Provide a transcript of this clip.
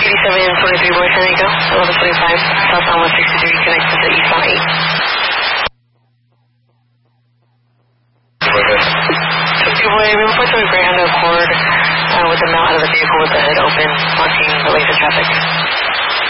8723 Boy San Diego, 1125, southbound 163, connecting to eastbound 8. Boy, we report to a Greyhound Accord with the mount out of the vehicle with the hood open, blocking the laser traffic.